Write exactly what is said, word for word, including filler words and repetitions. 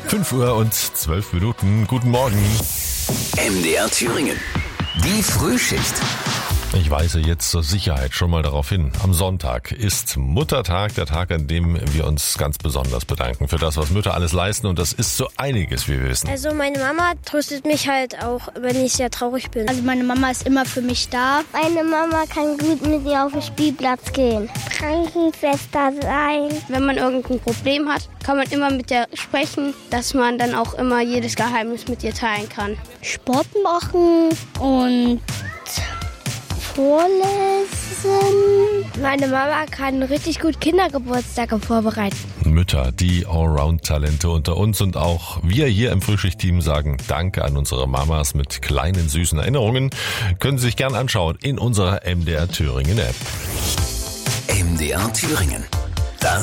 fünf Uhr und zwölf Minuten. Guten Morgen. M D R Thüringen. Die Frühschicht. Ich weise jetzt zur Sicherheit schon mal darauf hin. Am Sonntag ist Muttertag, der Tag, an dem wir uns ganz besonders bedanken für das, was Mütter alles leisten. Und das ist so einiges, wie wir wissen. Also meine Mama tröstet mich halt auch, wenn ich sehr traurig bin. Also meine Mama ist immer für mich da. Meine Mama kann gut mit mir auf den Spielplatz gehen. Krankenschwester sein. Wenn man irgendein Problem hat, kann man immer mit der sprechen, dass man dann auch immer jedes Geheimnis mit ihr teilen kann. Sport machen und vorlesen. Meine Mama kann richtig gut Kindergeburtstage vorbereiten. Mütter, die Allround-Talente unter uns, und auch wir hier im Frühschicht-Team sagen Danke an unsere Mamas mit kleinen süßen Erinnerungen. Können Sie sich gern anschauen in unserer M D R Thüringen App. M D R Thüringen.